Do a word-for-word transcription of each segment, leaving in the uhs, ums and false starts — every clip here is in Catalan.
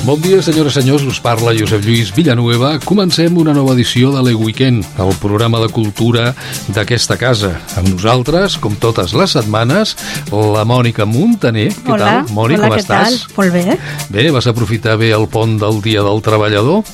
Bon dia, senyores i senyors, us parla Josep Lluís Villanueva. Comencem una nova edició de l'E Weekend, el programa de cultura d'aquesta casa. Amb nosaltres, com totes les setmanes, la Mònica Muntaner. Què Hola, tal, Mònica, hola, com què estàs? tal? Molt bé. Bé, vas aprofitar bé el pont del Dia del Treballador?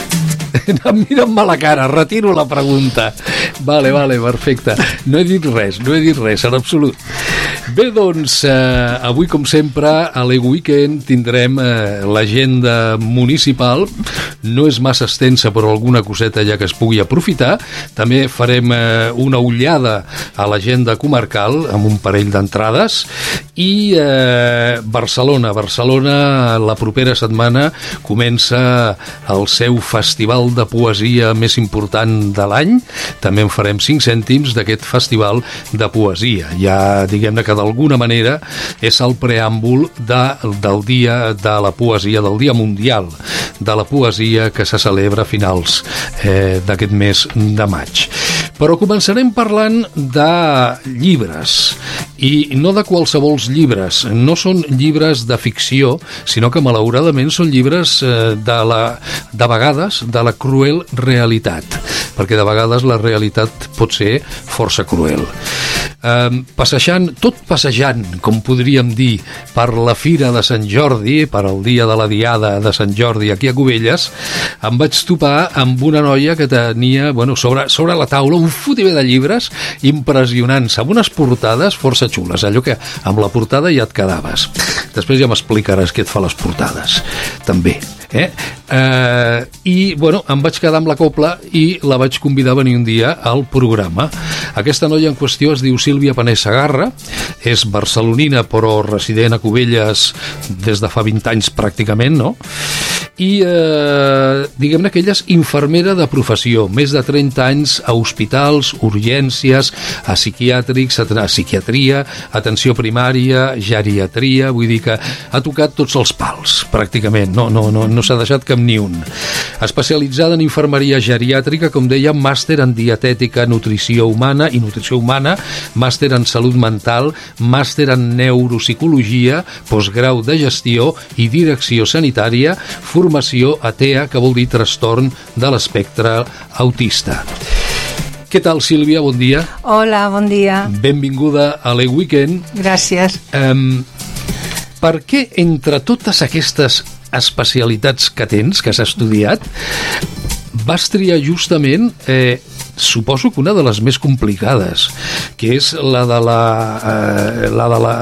Mira'm-me la cara, retiro la pregunta. Vale, vale, perfecte. No he dit res, no he dit res, en absolut. Bé, doncs, eh, avui, com sempre, a l'E Weekend tindrem eh, l'agenda municipal. No és massa extensa, però alguna coseta ja que es pugui aprofitar. També farem eh, una ullada a l'agenda comarcal amb un parell d'entrades. I eh, Barcelona. Barcelona, la propera setmana, comença el seu festival de poesia més important de l'any. També en farem cinc cèntims d'aquest festival de poesia. Ja, diguem-ne que d'alguna manera és el preàmbul de, del dia de la poesia, del dia mundial de la poesia que se celebra a finals eh, d'aquest mes de maig. Però començarem parlant de llibres, i no de qualsevols llibres. No són llibres de ficció, sinó que malauradament són llibres eh, de, la, de vegades de la cruel realitat, perquè de vegades la realitat pot ser força cruel. Eh, passejant, tot passejant, com podríem dir, per la Fira de Sant Jordi, per al dia de la Diada de Sant Jordi aquí a Cubelles, em vaig topar amb una noia que tenia, bueno, sobre, sobre la taula un fotimer de llibres impressionants, amb unes portades força xules, allò que amb la portada ja et quedaves. Després ja m'explicaràs què et fa les portades, també. Eh? Eh, I, bueno, em vaig quedar amb la copla i la vaig convidar a venir un dia al programa. Aquesta noia en qüestió es diu Sílvia Panés Segarra, és barcelonina però resident a Cubelles des de fa vint anys pràcticament, no? I eh, diguem-ne que ella és infermera de professió, més de trenta anys a hospitals, urgències, a psiquiàtrics, a psiquiatria, atenció primària, geriatria, vull dir que ha tocat tots els pals, pràcticament, no, no, no, no s'ha deixat cap ni un. Especialitzada en infermeria geriàtrica, com deia, màster en dietètica, nutrició humana i nutrició humana, màster en salut mental, màster en neuropsicologia, postgrau de gestió i direcció sanitària, formació a T E A, que vol dir trastorn de l'espectre autista. Què tal, Sílvia? Bon dia. Hola, bon dia. Benvinguda a l'E Weekend. Gràcies. Um, per què, entre totes aquestes especialitats que tens, que has estudiat, vas triar justament, eh, suposo que una de les més complicades, que és la de la, eh, la de la,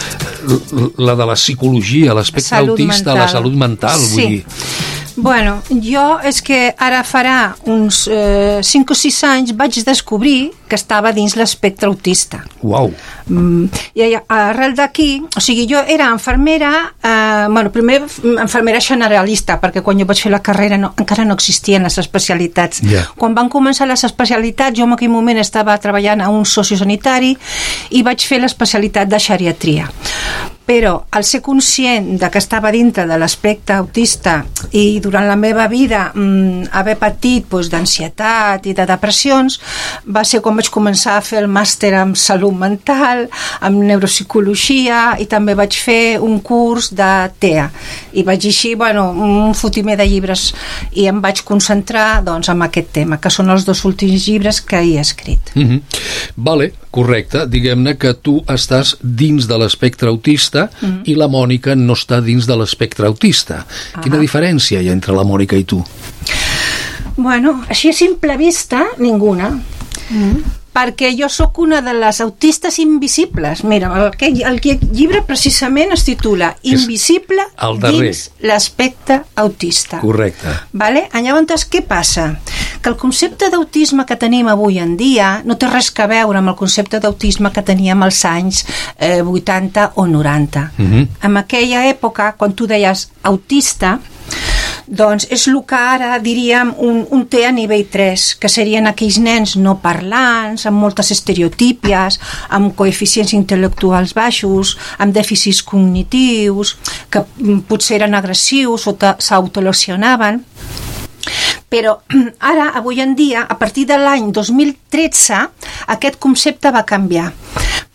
la de la psicologia, l'aspecte autista, mental. La salut mental, sí. Vull dir. Bueno, jo és que ara farà uns eh, cinc o sis anys vaig descobrir que estava dins l'espectre autista. Uau! Mm, I arrel d'aquí, o sigui, jo era infermera, eh, bueno, primer infermera generalista, perquè quan jo vaig fer la carrera no, encara no existien les especialitats. Yeah. Quan van començar les especialitats, jo en aquell moment estava treballant a un sociosanitari i vaig fer l'especialitat de geriatria. Però al ser conscient de que estava dintre de l'aspecte autista i durant la meva vida mmm, haver patit doncs, d'ansietat i de depressions, va ser quan vaig començar a fer el màster en salut mental, en neuropsicologia, i també vaig fer un curs de T E A. I vaig així, bueno, un fotimer de llibres, i em vaig concentrar doncs, en aquest tema, que són els dos últims llibres que hi he escrit. Mm-hmm. Vale, correcte. Diguem-ne que tu estàs dins de l'espectre autista mm. i la Mònica no està dins de l'espectre autista. Ah. Quina diferència hi ha entre la Mònica i tu? Bueno, així a simple vista, ninguna. Mm. Perquè jo sóc una de les autistes invisibles. Mira, el, el llibre precisament es titula Invisible dins l'aspecte autista. Correcte. Vale? Llavors, què passa? Que el concepte d'autisme que tenim avui en dia no té res a veure amb el concepte d'autisme que teníem als anys eh, vuitanta o noranta. Mm-hmm. En aquella època, quan tu deies autista, doncs és el que ara diríem un, un T a nivell tres, que serien aquells nens no parlants, amb moltes estereotípies, amb coeficients intel·lectuals baixos, amb dèficits cognitius, que potser eren agressius o s'autolesionaven. Però ara, avui en dia, a partir de l'any dos mil tretze, aquest concepte va canviar,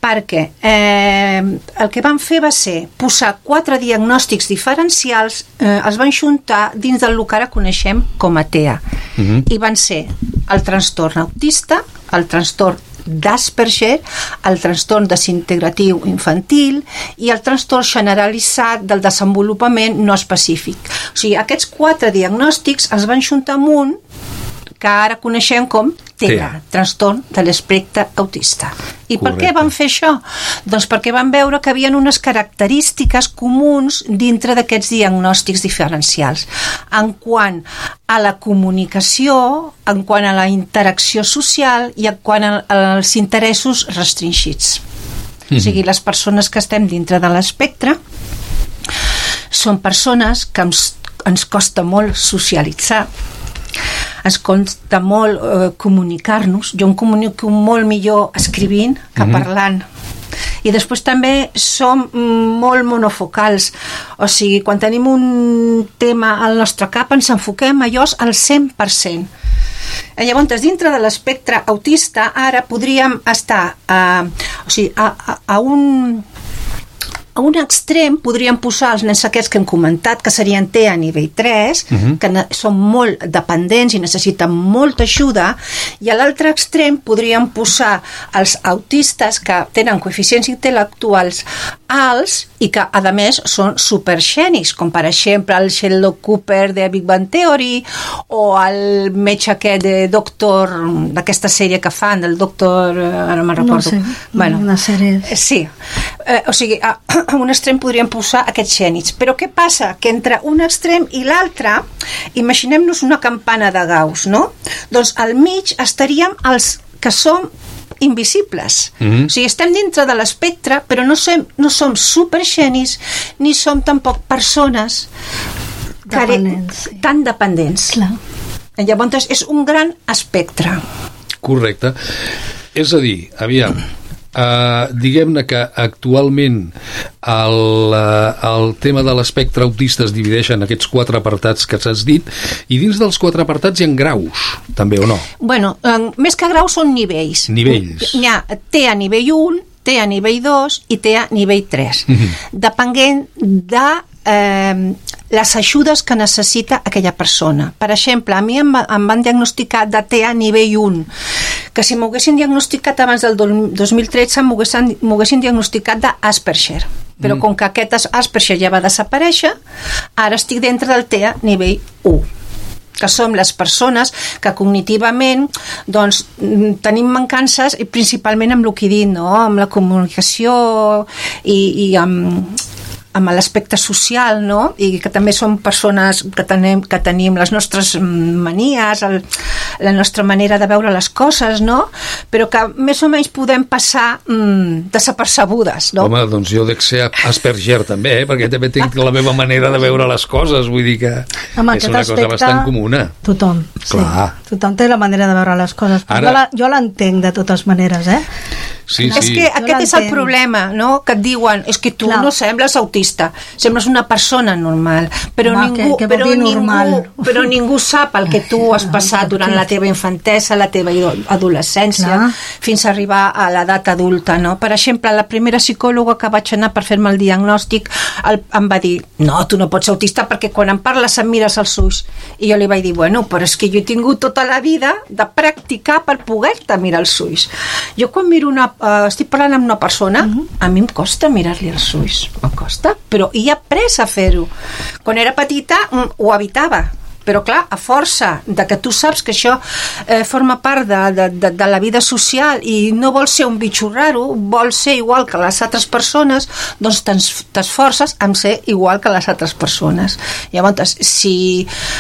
perquè eh, el que van fer va ser posar quatre diagnòstics diferencials, eh, els van juntar dins del que ara coneixem com a T E A. Uh-huh. I van ser el trastorn autista, el trastorn d'Asperger, el trastorn desintegratiu infantil i el trastorn generalitzat del desenvolupament no específic. O sigui, aquests quatre diagnòstics els van juntar amb un que ara coneixem com T E A, trastorn de l'espectre autista. I Correcte. Per què van fer això? Doncs perquè van veure que hi havia unes característiques comuns dintre d'aquests diagnòstics diferencials. En quant a la comunicació, en quant a la interacció social i en quant als interessos restringits. Mm-hmm. O sigui, les persones que estem dintre de l'espectre són persones que ens, ens costa molt socialitzar, ens costa molt eh, comunicar-nos. Jo em comunico molt millor escrivint que mm-hmm. parlant. I després també som molt monofocals, o sigui, quan tenim un tema al nostre cap ens enfoquem allò al cent per cent. I llavors, dintre de l'espectre autista, ara podríem estar a, o sigui, a, a, a un... A un extrem podríem posar els nens aquests que hem comentat, que serien T E A nivell tres, uh-huh. que són molt dependents i necessiten molta ajuda, i a l'altre extrem podríem posar els autistes que tenen coeficients intel·lectuals alts i que, a més, són supergenis, com per exemple el Sheldon Cooper de Big Bang Theory o el metge aquest de doctor, d'aquesta sèrie que fan, del doctor... Ara me'n recordo. No sé, bueno, una sèrie... Sí. Eh, o sigui, a, a un extrem podríem posar aquests gènits. Però què passa? Que entre un extrem i l'altre, imaginem-nos una campana de Gauss, no? Doncs al mig estaríem els que som invisibles. Mm-hmm. O sigui, estem dintre de l'espectre, però no som, no som supergenis, ni som tampoc persones dependents, sí. tan dependents. Clar. Llavors, és un gran espectre. Correcte. És a dir, aviam, Uh, diguem-ne que actualment el, uh, el tema de l'espectre autista es divideix en aquests quatre apartats que s'has dit, i dins dels quatre apartats hi ha graus, també, o no? Bueno, um, més que graus són nivells. Nivells. Hi ha T E A nivell un, T E A nivell dos i T E A nivell tres, mm-hmm. depenent de eh, les ajudes que necessita aquella persona. Per exemple, a mi em, em van diagnosticar de T E A nivell un, que si m'ho haguessin diagnosticat abans del dos mil tretze m'ho haguessin, m'ho haguessin diagnosticat d'Asperger. Però mm. com que aquest Asperger ja va desaparèixer, ara estic dintre del T E A nivell u, que som les persones que cognitivament doncs, tenim mancances i principalment amb el que he dit, no? Amb la comunicació i, i amb amb l'aspecte social, no? I que també som persones que tenim, que tenim les nostres manies, el, la nostra manera de veure les coses, no? Però que més o menys podem passar mm, desapercebudes, no? Home, doncs jo dec ser Asperger també, eh? Perquè també tinc la meva manera de veure les coses, vull dir que Home, és una cosa bastant comuna. Tothom, Clar. sí. Tothom té la manera de veure les coses. Ara... Jo l'entenc de totes maneres, eh? Sí, és sí. que aquest és el problema, no? Que et diuen, és que tu Clar. no sembles autista, sembles una persona normal, però, Home, ningú, que, que però, ningú, però ningú sap el que tu has passat durant la teva infantesa, la teva adolescència, Clar. fins a arribar a l'edat adulta, no? Per exemple, la primera psicòloga que vaig anar per fer-me el diagnòstic el, em va dir, no, tu no pots ser autista perquè quan em parles em mires als ulls. I jo li vaig dir, bueno, però és que jo he tingut tota la vida de practicar per poder-te mirar als ulls. Jo quan miro una Uh, estic parlant amb una persona, uh-huh. a mi em costa mirar-li els ulls, em costa, però he après a fer-ho. Quan era petita ho evitava, però clar, a força de que tu saps que això eh, forma part de, de, de, de la vida social i no vols ser un bitxo raro, vols ser igual que les altres persones, doncs t'esforces en ser igual que les altres persones. Llavors, si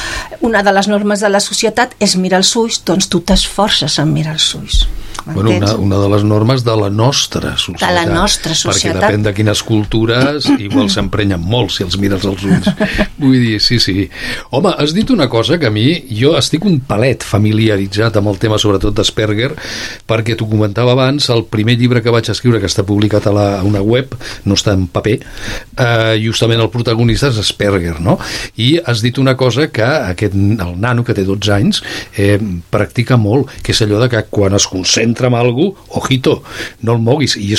una de les normes de la societat és mirar els ulls, doncs tu t'esforces en mirar els ulls. Bueno, una, una de les normes de la nostra societat. De la nostra societat. Perquè depèn de quines cultures, igual s'emprenyen molt si els mires als ulls. Vull dir, sí, sí. Home, has dit una cosa que a mi, jo estic un palet familiaritzat amb el tema, sobretot d'Asperger, perquè t'ho comentava abans, el primer llibre que vaig escriure, que està publicat a, la, a una web, no està en paper, eh, justament el protagonista és Asperger, no? I has dit una cosa que aquest, el nano, que té dotze anys, eh, practica molt, que és allò de que quan es concentra amb algú, ojito, no el moguis, i és un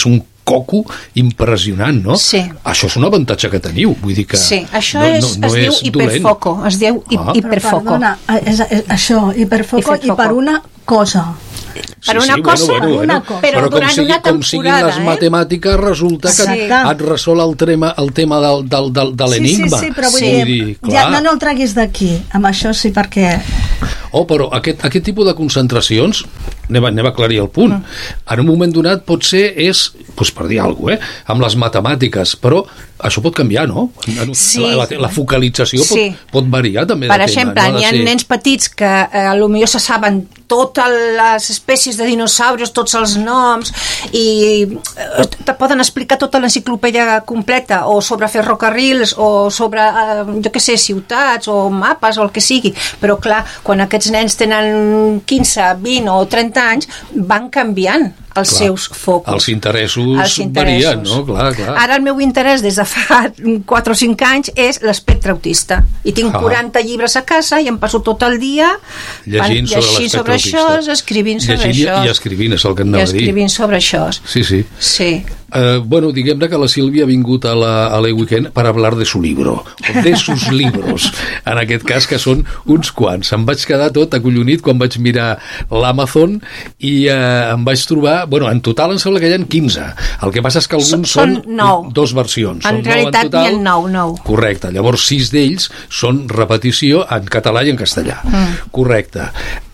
coco impressionant, no? Sí. Això és un avantatge que teniu, vull dir que... Sí, això no, és, no, no es diu és hiperfoco, es diu Ah. hiperfoco. Però perdona, és, és, això, hiperfoco, i per una cosa. Per una sí, cosa, bueno, bueno, una bueno. cosa. però Però com, durant sigui, una com siguin temporada, les eh? matemàtiques, resulta que Sí. et resol el tema, el tema del, del, del, de l'enigma. Sí, sí, sí, però vull Sí. dir, dir, ja, clar. no, no el treguis d'aquí, amb això sí, perquè... Oh, però aquest, aquest tipus de concentracions, anem a, anem a aclarir el punt, en un moment donat potser és, doncs per dir alguna cosa, eh, amb les matemàtiques, però això pot canviar, no? En- Sí. La, la, la focalització pot, Sí. pot variar també Per de exemple, tema. No ha de hi ha ser- nens petits que eh, potser se saben totes les espècies de dinosaures, tots els noms, i eh, te poden explicar tota l'enciclopèdia completa, o sobre ferrocarrils, o sobre, eh, jo què sé, ciutats, o mapes, o el que sigui. Però, clar, quan aquests nens tenen quinze, vint o trenta anys, van canviant els Clar, seus focus. els interessos Els interessos. varien, no? Clar, clar. Ara el meu interès des de fa quatre o cinc anys és l'espectre autista. I tinc Ah. quaranta llibres a casa i em passo tot el dia Llegint sobre llegint l'espectre sobre això, autista. escrivint sobre Llegint això. i escrivint, és el que I anava a dir. escrivint sobre això. Sí, sí. Sí. Uh, bueno, diguem-ne que la Sílvia ha vingut a la, a l'E Weekend per hablar de su libro, o de sus libros, en aquest cas, que són uns quants. Em vaig quedar tot acollonit quan vaig mirar l'Amazon i uh, em vaig trobar, bueno, en total em sembla que hi ha quinze. El que passa és que alguns Són són, nou. dos versions. En Són nou realitat total. n'hi ha nou, nou. Correcte, llavors sis d'ells són repetició en català i en castellà. Mm. Correcte.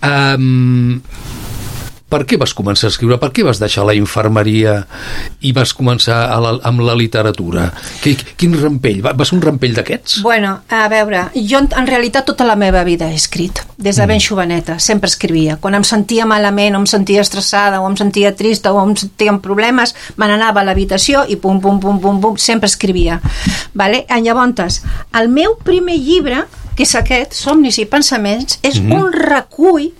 Um, per què vas començar a escriure? Per què vas deixar la infermeria i vas començar a la, amb la literatura? Que, quin rampell? Va, va ser un rampell d'aquests? Bueno, a veure, jo en realitat tota la meva vida he escrit, des de ben joveneta, sempre escrivia. Quan em sentia malament, o em sentia estressada, o em sentia trista, o em sentia amb problemes, me n'anava a l'habitació i pum, pum, pum, pum, pum, sempre escrivia. Vale? Llavors, el meu primer llibre, que és aquest, Somnis i pensaments, és mm-hmm. un recull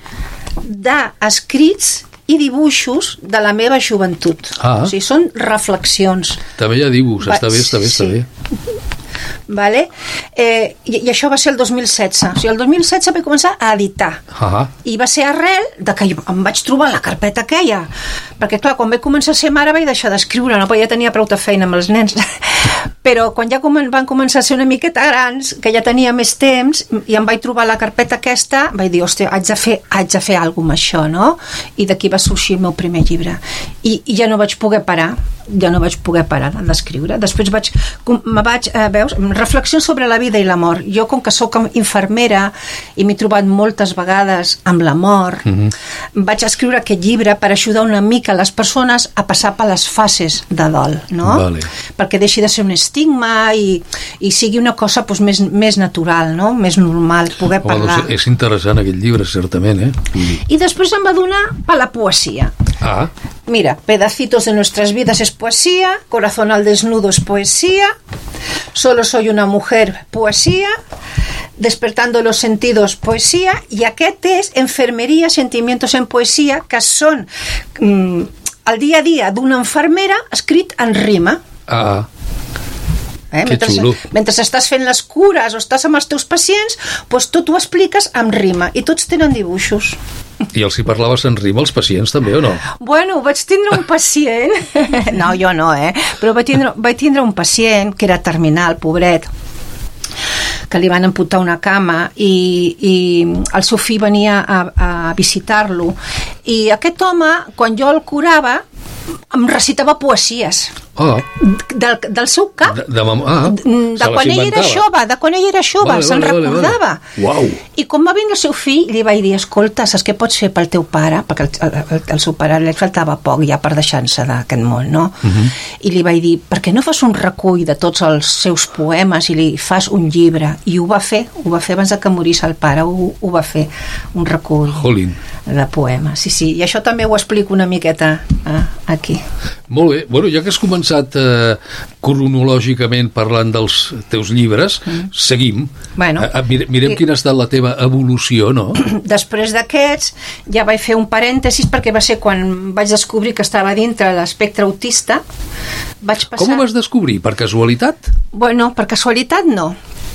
d'escrits i dibuixos de la meva joventut. Ah. O sigui, són reflexions. També hi ha dibuix, Va, està bé, està bé, està sí. bé. Vale? Eh, i, i això va ser el dos mil setze. O sigui, el dos mil setze vaig començar a editar. Ah. I va ser arrel de que em vaig trobar la carpeta aquella. Perquè, clar, quan vaig començar a ser mare vaig deixar d'escriure, no? Perquè ja tenia prou de feina amb els nens. Però quan ja comen van començar a ser una miqueta grans, que ja tenia més temps, i em vaig trobar la carpeta aquesta, vaig dir, hòstia, haig de fer, haig de fer alguna cosa amb això, no? I d'aquí va sorgir el meu primer llibre. I, i ja no vaig poder parar, ja no vaig poder parar d'escriure. Després vaig, me vaig, eh, veus, reflexions sobre la vida i la mort. Jo, com que sóc infermera i m'he trobat moltes vegades amb la mort, mm-hmm. vaig escriure aquest llibre per ajudar una mica les persones a passar per les fases de dol, no? Vale. Perquè deixi de ser un estigma i, i sigui una cosa doncs, més, més natural, no? Més normal, poder Oh, parlar. doncs és interessant aquest llibre, certament, eh? I després em va donar per la poesia. Ah, Mira, pedacitos de nuestras vidas es poesía, corazón al desnudo es poesía, solo soy una mujer, poesía, despertando los sentidos, poesía, i aquest és enfermeria, sentimientos en poesía, que són mm, el dia a dia d'una infermera escrit en rima. ah, Eh? Que Mentre, xulo. mentre estàs fent les cures o estàs amb els teus pacients, doncs tot ho expliques amb rima i tots tenen dibuixos. i els hi parlaves en rima als pacients també, o no? Bueno, vaig tindre un pacient no, jo no, eh? Però vaig tindre, vaig tindre un pacient que era terminal, pobret, que li van amputar una cama i, i el seu fill venia a, a visitar-lo, i aquest home, quan jo el curava, em recitava poesies Ah, del, del seu cap, de, de, mam... ah, de se les quan ell era inventava. jove, de quan ell era jove, Vale, se'n vale, vale, recordava. vale. Uau. I quan va venir el seu fill, li vaig dir, escolta, saps què pots fer pel teu pare? Perquè el, el, el seu pare li faltava poc ja per deixar-se d'aquest món, no? Uh -huh. I li vaig dir, per què no fas un recull de tots els seus poemes i li fas un llibre? I ho va fer, ho va fer abans de que morís el pare, ho, ho va fer, un recull Jolín. de poemes. Sí, sí, i això també ho explico una miqueta eh, aquí. Molt bé. Bueno, ja que has començat eh, cronològicament parlant dels teus llibres, mm. seguim. Bueno. Eh, mirem, mirem I... quina ha estat la teva evolució, no? Després d'aquests ja vaig fer un parèntesis perquè va ser quan vaig descobrir que estava dintre l'espectre autista. Vaig passar... Com ho vas descobrir? Per casualitat? Bueno, per casualitat no.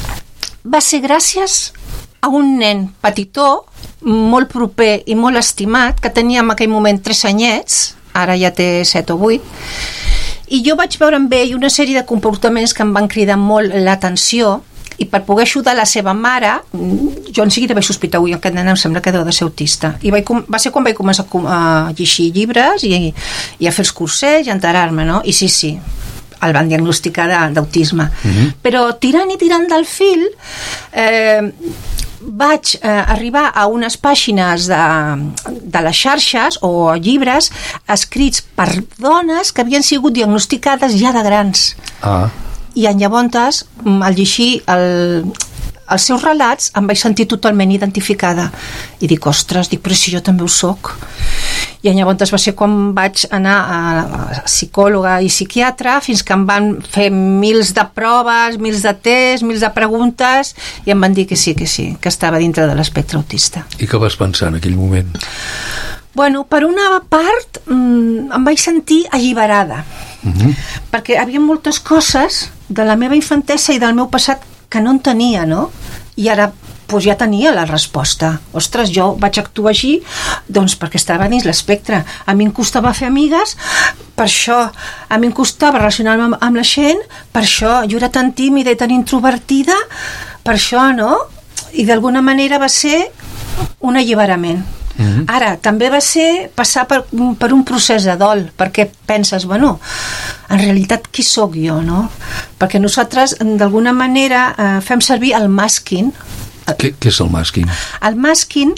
Va ser gràcies a un nen petitó, molt proper i molt estimat, que tenia en aquell moment tres anyets, ara ja té set o vuit, I jo vaig veure amb ell una sèrie de comportaments que em van cridar molt l'atenció, i per poder ajudar la seva mare, jo en seguida vaig sospitar, ui, aquest nen em sembla que deu de ser autista, i vaig, va ser quan vaig començar a llegir llibres i, i a fer els cursets i a enterar-me, no? I sí, sí, el van diagnosticar d'autisme. Mm-hmm. Però tirant i tirant del fil eh, vaig eh, arribar a unes pàgines de, de les xarxes o llibres escrits per dones que havien sigut diagnosticades ja de grans. Ah. I en llavors, al llegir el, els seus relats, em vaig sentir totalment identificada. I dic, ostres, dic, però si jo també ho soc. I llavors va ser quan vaig anar a psicòloga i psiquiatra, fins que em van fer mils de proves, mils de tests, mils de preguntes, i em van dir que sí, que sí, que estava dintre de l'espectre autista. I què vas pensar en aquell moment? Bueno, per una part, mmm, em vaig sentir alliberada. Uh-huh. Perquè hi havia moltes coses de la meva infantesa i del meu passat que no en tenia, no? I ara pues, ja tenia la resposta. Ostres, jo vaig actuar així doncs perquè estava dins l'espectre. A mi em costava fer amigues, per això. A mi em costava relacionar-me amb, amb la gent, per això. Jo era tan tímida i tan introvertida, per això, no? I d'alguna manera va ser un alliberament. Mm-hmm. Ara, també va ser passar per, per un procés de dol, perquè penses, bueno, en realitat qui sóc jo, no? Perquè nosaltres d'alguna manera eh, fem servir el masking. Què, què és el masking? El masking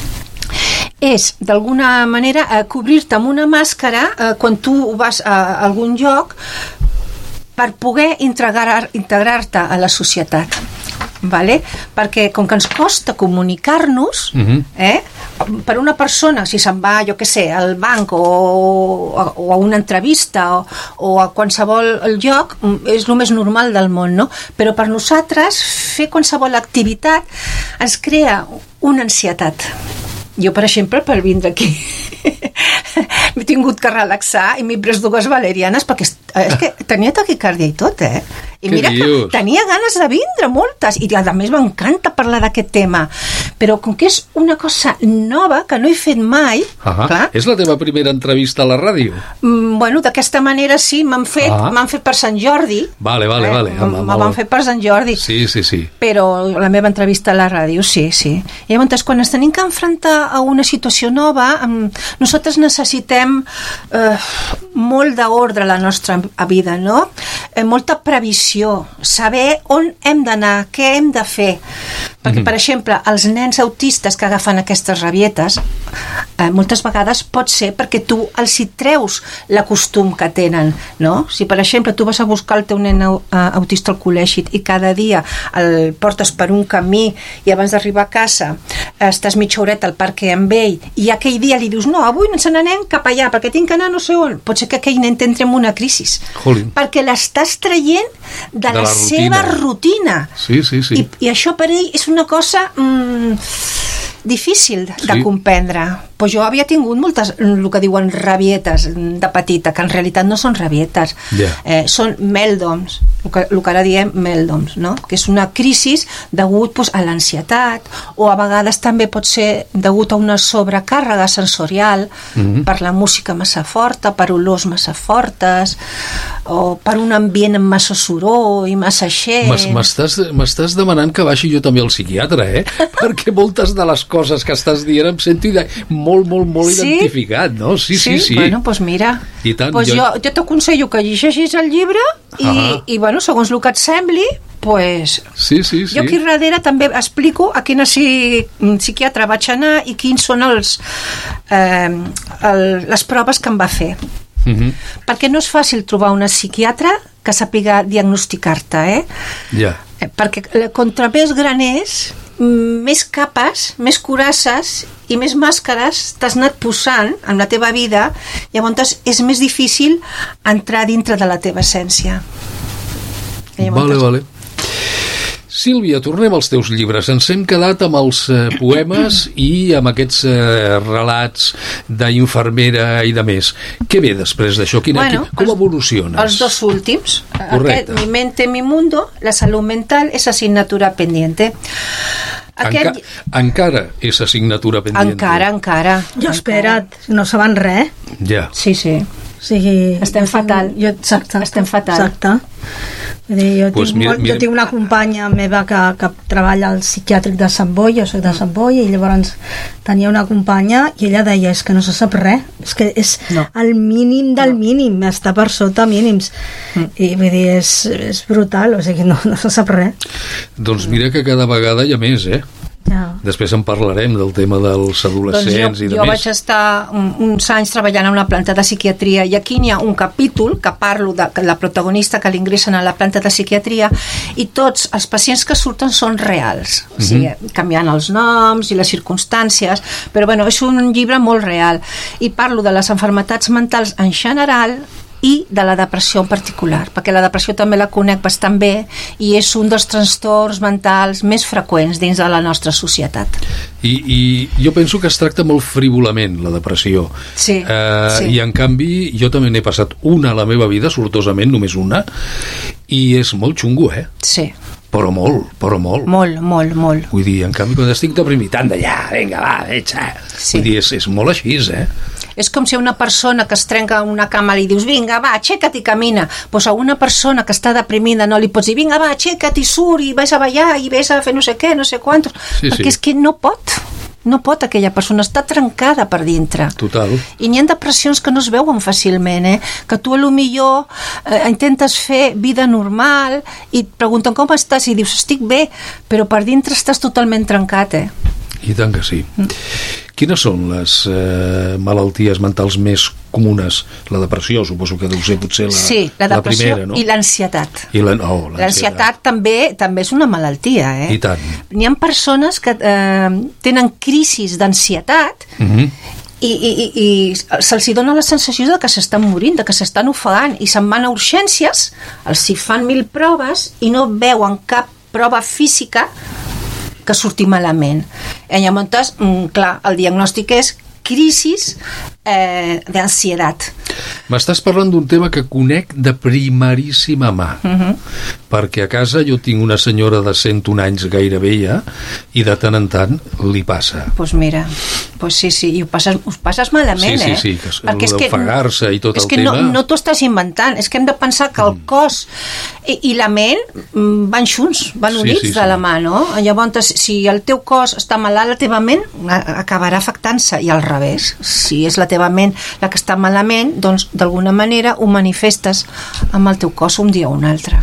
és d'alguna manera eh, cobrir-te amb una màscara eh, quan tu vas a, a algun lloc per poder integrar, integrar-te a la societat. Vale? Perquè com que ens costa comunicar-nos, uh-huh. eh, per una persona, si se'n va, jo què sé, al banc o, o a una entrevista o, o a qualsevol lloc, és el més normal del món, no? Però per nosaltres fer qualsevol activitat ens crea una ansietat. Jo, per exemple, per vindre aquí m'he tingut que relaxar i m'he pres dues valerianes perquè és que tenia taquicàrdia i tot, eh? I què mira dius? que tenia ganes de vindre, moltes, i a més m'encanta parlar d'aquest tema, però com que és una cosa nova que no he fet mai, ah, clar, és la teva primera entrevista a la ràdio? Mm, bueno, d'aquesta manera sí, m'han fet, ah. m'han fet per Sant Jordi. Vale, vale, eh? vale. Me m'han fet per Sant Jordi. Sí, sí, sí. Però la meva entrevista a la ràdio, sí, sí. I llavors, quan ens tenim que enfrontar a una situació nova, nosaltres necessitem eh, molt d'ordre a la nostra vida, no? Eh, molta previsió, saber on hem d'anar, què hem de fer. Perquè, mm-hmm. per exemple, els nens autistes que agafen aquestes rabietes, eh, moltes vegades pot ser perquè tu els hi treus la costum que tenen, no? Si, per exemple, tu vas a buscar el teu nen autista al col·legi i cada dia el portes per un camí i abans d'arribar a casa estàs mitja horeta al parc amb ell i aquell dia li dius, no, avui ens n'anem cap allà perquè tinc que anar no sé on, pot ser que aquell nen t'entre en una crisi. Jolín. Perquè l'estàs traient de, de la, la seva rutina. Sí, sí, sí. I, i això per ell és una cosa mmm, difícil de sí. comprendre. Pues jo havia tingut moltes, el que diuen rabietes de petita, que en realitat no són rabietes, yeah. eh, són meltdowns, el que, el que ara diem meltdowns, no? Que és una crisi degut pues, a l'ansietat, o a vegades també pot ser degut a una sobrecàrrega sensorial, mm-hmm. per la música massa forta, per olors massa fortes, o per un ambient amb massa soroll i massa gent. M'estàs demanant que baixi jo també al psiquiatre, eh? Perquè moltes de les coses que estàs dient em sento de... molt, molt, molt sí? identificat, no? Sí, sí, sí. sí. Bueno, doncs pues mira, I tant, pues jo, jo, jo t'aconsello que llegeixis el llibre i, ah. i, bueno, segons el que et sembli, pues, sí, sí, sí. jo aquí darrere també explico a quina psiquiatra vaig anar i quins són els, eh, el, les proves que em va fer. Mm-hmm. Perquè no és fàcil trobar una psiquiatra que sàpiga diagnosticar-te, eh? Ja. Yeah. Perquè contra més gran és, més capes, més curasses i més màscares t'has anat posant en la teva vida, llavors és més difícil entrar dintre de la teva essència. Vale, vale. Sílvia, tornem als teus llibres. Ens hem quedat amb els eh, poemes i amb aquests eh, relats d'infermera i de més. Què ve després d'això? Quina, bueno, com els, evoluciones? Els dos últims. Aquest, Mi mente, mi mundo, la salud mental és assignatura pendiente. Aquest... Enca encara és assignatura pendiente. Encara, encara. Jo espera't, no saben res. Ja. Sí, sí. O sigui, estem fatal. Jo, exacte. Estem fatal. Exacte. Vull dir, jo, pues tinc, mira, molt, mira. jo tinc una companya meva que, que treballa al psiquiàtric de Sant Boi, jo soc de Sant Boi, i llavors tenia una companya i ella deia, és que no se sap res, és que és no. el mínim del no. mínim, està per sota mínims. Mm. I vull dir, és, és brutal, o sigui, no, no se sap res. Doncs mira que cada vegada hi ha més, eh? Ja. Després en parlarem del tema dels adolescents doncs jo, i de jo més. vaig estar un, uns anys treballant en una planta de psiquiatria i aquí n'hi ha un capítol que parlo de la protagonista que l'ingressen a la planta de psiquiatria i tots els pacients que surten són reals, o sigui, mm-hmm. canviant els noms i les circumstàncies, però bueno, és un llibre molt real i parlo de les malalties mentals en general i de la depressió en particular, perquè la depressió també la conec bastant bé i és un dels trastorns mentals més freqüents dins de la nostra societat. I, i jo penso que es tracta molt frívolament la depressió. Sí, eh, sí. I en canvi jo també n'he passat una a la meva vida, sortosament, només una, i és molt xungo, eh? Sí. Però molt, però molt. Molt, molt, molt. Vull dir, en canvi, quan estic deprimit, anda ja, vinga, va, etxa. Sí. Vull dir, és, és molt així, eh? És com si una persona que es trenca una cama li dius, vinga, va, aixeca't i camina. Pues a una persona que està deprimida no li pots dir, vinga, va, aixeca't i surt i vés a ballar i vés a fer no sé què, no sé quantos. Sí, perquè sí. és que no pot. No pot aquella persona, està trencada per dintre. Total. I n'hi ha depressions que no es veuen fàcilment, eh? Que tu a lo millor eh, intentes fer vida normal i et pregunten com estàs i dius, estic bé, però per dintre estàs totalment trencat, eh? I tant que sí. Mm. Quines són les eh, malalties mentals més comunes? La depressió, suposo que deu ser potser la, sí, la, depressió la primera, no? I l'ansietat. I la, oh, l'ansietat també, també és una malaltia, eh? I tant. N'hi ha persones que eh, tenen crisis d'ansietat mm-hmm. i, i, i, i se'ls dona la sensació de que s'estan morint, de que s'estan ofegant i se'n van a urgències, els hi fan mil proves i no veuen cap prova física que surti malament. I llavors, clar, el diagnòstic és crisis eh, d'ansietat. M'estàs parlant d'un tema que conec de primeríssima mà, uh-huh. perquè a casa jo tinc una senyora de cent un anys gairebé ja, i de tant en tant li passa. Doncs pues mira, pues sí, sí, i ho passes, ho passes malament, sí, sí, eh? Sí, sí, que perquè és que d'ofegar-se i tot és el que tema... no, no t'ho estàs inventant, és que hem de pensar que el cos i, i la ment van junts, van units sí, sí, de la mà, no? Llavors, si el teu cos està malalt, la teva ment acabarà afectant-se, i al revés. Si és la teva ment la que està malament, doncs d'alguna manera ho manifestes amb el teu cos un dia o un altre.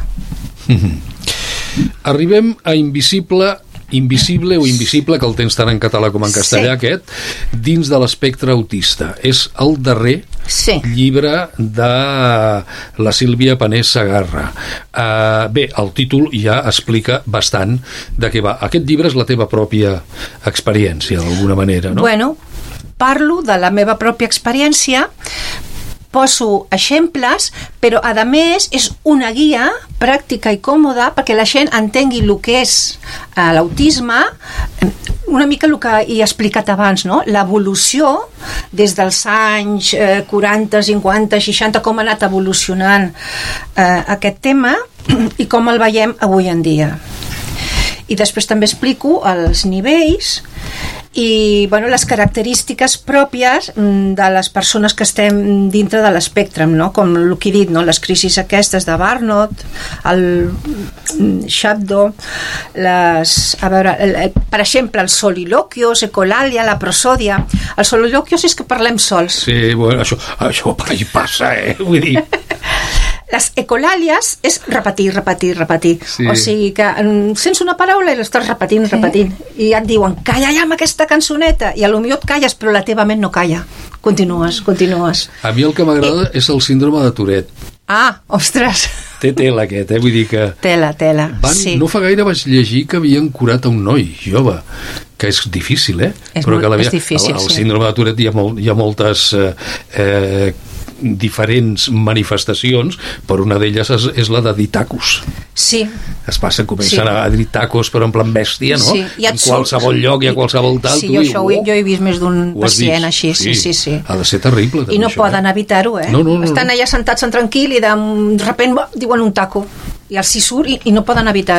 Mm-hmm. Arribem a Invisible, Invisible o Invisible, que el tens tant en català com en castellà, sí. Aquest, dins de l'espectre autista. És el darrer sí. llibre de la Sílvia Panés Segarra. Uh, bé, el títol ja explica bastant de què va. Aquest llibre és la teva pròpia experiència, d'alguna manera, no? Bueno, parlo de la meva pròpia experiència, poso exemples, però a més és una guia pràctica i còmoda perquè la gent entengui el que és eh, l'autisme, una mica el que he explicat abans, no? L'evolució des dels anys eh, quaranta, cinquanta, seixanta, com ha anat evolucionant eh, aquest tema i com el veiem avui en dia. I després també explico els nivells i bueno, les característiques pròpies de les persones que estem dintre de l'espectre, no? Com el que he dit, no? Les crisis aquestes de Barnott, el Shadow, les, a veure, el, el, per exemple, els soliloquios, ecolalia, la prosòdia. Els soliloquios és que parlem sols. Sí, bueno, això, això hi passa, eh? Vull dir... Les ecolàlies és repetir, repetir, repetir. Sí. O sigui que sents una paraula i l'estàs repetint, repetint. Sí. I et diuen, calla ja amb aquesta cançoneta. I a lo millor et calles, però la teva ment no calla. Continues, continues. A mi el que m'agrada I... és el síndrome de Tourette. Ah, ostres. Té tela aquest, eh? Vull dir que... Tela, tela, van, sí. No fa gaire vaig llegir que havien curat a un noi jove, que és difícil, eh? És, Però molt, que és difícil, el, el sí. síndrome de Tourette hi ha, molt, hi ha moltes... Eh, eh, diferents manifestacions, però una d'elles és, és la de dir tacos. Sí. Es passa, comencen sí. a dir tacos però en plan bèstia, no? Sí. I en qualsevol surt. lloc i a qualsevol tal. Sí, tu jo, i, això, oh, jo he vist més d'un pacient així, sí, sí, sí. Ha de ser terrible. I no això, poden eh? evitar-ho, eh? No, no, no, Estan no. allà sentats en tranquil i de, de repent diuen un taco i els hi surt i, i no poden evitar-ho.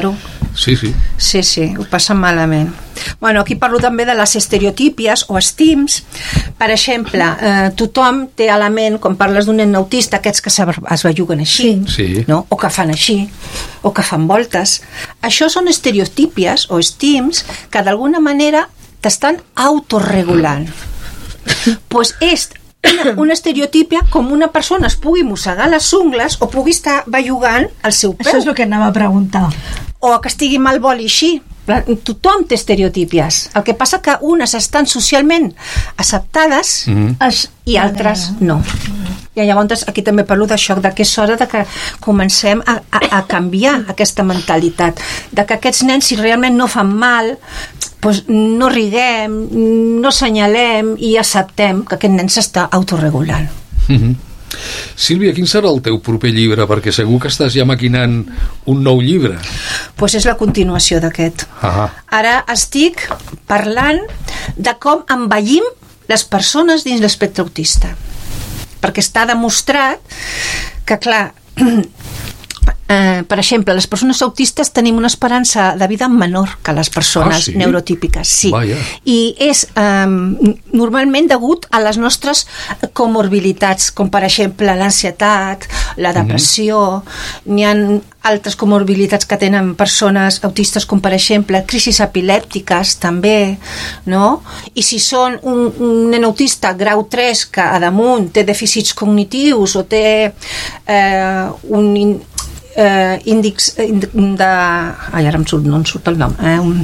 Sí, sí. Sí, sí, ho passen malament. Bueno, aquí parlo també de les estereotípies o estims. Per exemple, eh, tothom té a la ment, quan parles d'un nen autista, aquests que es belluguen així, sí. no? O que fan així, o que fan voltes. Això són estereotípies o estims que d'alguna manera t'estan autorregulant. Pues és una, una estereotípia com una persona es pugui mossegar les ungles o pugui estar bellugant el seu peu. Això és el que anava a preguntar. O que estigui mal vol així. Tothom té estereotípies. El que passa que unes estan socialment acceptades mm-hmm. i altres no. I llavors aquí també parlo d'això, de que és hora de que comencem a, a, a canviar aquesta mentalitat, de que aquests nens, si realment no fan mal, doncs no riguem, no senyalem i acceptem que aquest nen s'està autorregulant. Mm-hmm. Sílvia, quin serà el teu proper llibre? Perquè segur que estàs ja maquinant un nou llibre. Doncs pues és la continuació d'aquest. Ah. Ara estic parlant de com envellim les persones dins l'espectre autista. Perquè està demostrat que, clar, eh, per exemple, les persones autistes tenim una esperança de vida menor que les persones ah, sí? neurotípiques. Sí. Vaja. I és eh, normalment degut a les nostres comorbilitats, com per exemple l'ansietat, la depressió, mm-hmm. n'hi ha altres comorbilitats que tenen persones autistes, com per exemple crisis epilèptiques també, no? I si són un, un nen autista grau tres que a damunt té dèficits cognitius o té eh, un eh, índex de... ai, ara em surt, no em surt el nom eh, un...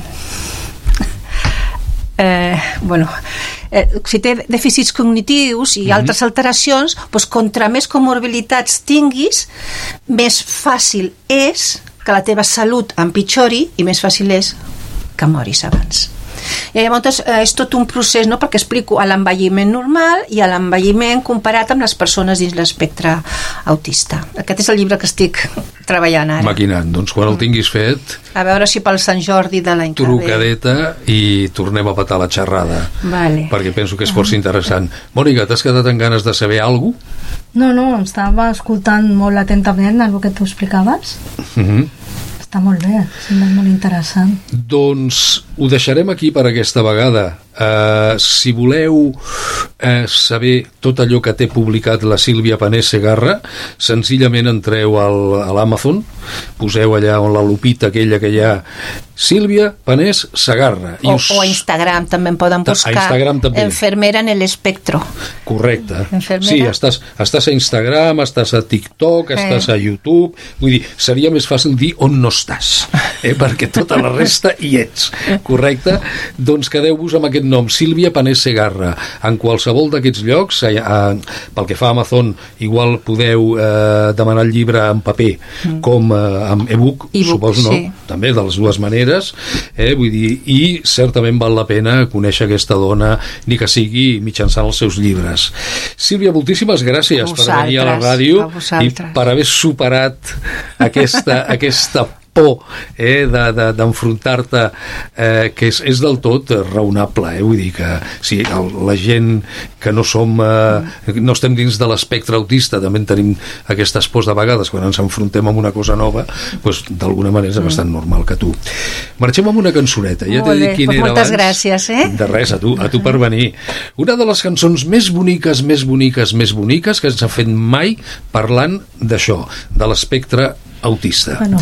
Eh, bueno, eh, si té dèficits cognitius i mm-hmm. altres alteracions, doncs contra més comorbilitats tinguis, més fàcil és que la teva salut empitjori i més fàcil és que moris abans. I llavors eh, és tot un procés, no?, perquè explico a l'envelliment normal i a l'envelliment comparat amb les persones dins l'espectre autista. Aquest és el llibre que estic treballant ara. Maquinant, doncs quan el tinguis fet... A veure si pel Sant Jordi de l'any que ve. Trucadeta i tornem a petar la xerrada. Vale. Perquè penso que és força interessant. Mònica, t'has quedat amb ganes de saber alguna cosa? No, no, estava escoltant molt atentament el que tu explicaves. Mhm. Està molt bé, sembla molt interessant. Doncs ho deixarem aquí per aquesta vegada. Uh, si voleu uh, saber tot allò que té publicat la Sílvia Panés Segarra, senzillament entreu al, a l'Amazon, poseu allà on la lupita aquella que hi ha, Sílvia Panés Segarra. O, us... o a Instagram també en poden buscar, també. Enfermera en el espectro. Correcte. Enfermera. Sí, estàs, estàs a Instagram, estàs a TikTok, eh. estàs a YouTube, vull dir, seria més fàcil dir on no estàs, eh? Perquè tota la resta hi ets, correcte? Doncs quedeu-vos amb aquest nom, Sílvia Panés Segarra. En qualsevol d'aquests llocs, eh, eh, pel que fa a Amazon, igual podeu eh, demanar el llibre en paper mm. com eh, en e-book, e-book, suposo, no? Sí. També de les dues maneres, eh? Vull dir, i certament val la pena conèixer aquesta dona, ni que sigui mitjançant els seus llibres. Sílvia, moltíssimes gràcies per venir a la ràdio i per haver superat aquesta, aquesta por eh, d'enfrontar-te de, de, eh, que és, és del tot raonable, eh? Vull dir que sí, el, la gent que no som eh, no estem dins de l'espectre autista també en tenim aquestes pors de vegades quan ens enfrontem amb una cosa nova, doncs d'alguna manera és bastant normal que tu. Marxem amb una cançoneta, ja t'he dit quina pues era moltes abans. Gràcies, eh? De res, a tu, a tu per venir. Una de les cançons més boniques, més boniques, més boniques que ens ha fet mai parlant d'això, de l'espectre autista. Bueno,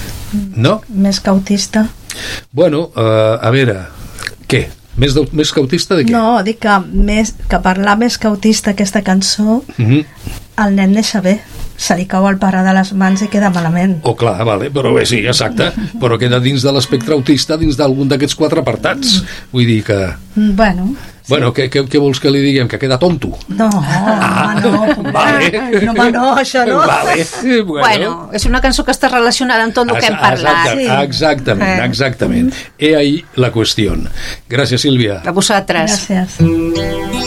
no? Més que autista. Bueno, uh, a veure, què? Més, de, més que autista de què? No, dic que, més, que parlar més que autista aquesta cançó, mm-hmm. el nen neix bé, se li cau el pare de les mans i queda malament. Oh, clar, vale, però bé, sí, exacte, però queda dins de l'espectre autista, dins d'algun d'aquests quatre apartats. Vull dir que... Bueno... Sí. Bueno, què, què, què vols que li diguem? Que queda tonto? No, ah, no, vale. no, no, això no. Vale. Bueno. bueno, és una cançó que està relacionada amb tot el que hem parlat. Exacte, exactament, exactament. He ahí la qüestió. Gràcies, Sílvia. A vosaltres. Gràcies.